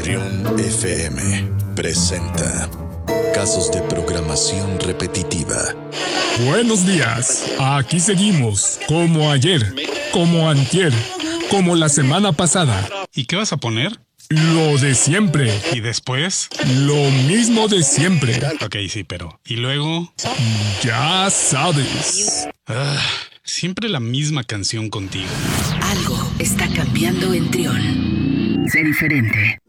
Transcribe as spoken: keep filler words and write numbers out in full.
Trión F M presenta Casos de programación repetitiva. Buenos días, aquí seguimos, como ayer, como antier, como la semana pasada. ¿Y qué vas a poner? Lo de siempre. ¿Y después? Lo mismo de siempre. Ok, sí, pero... ¿Y luego? Ya sabes. Ah, siempre la misma canción contigo. Algo está cambiando en Trión. Sé diferente.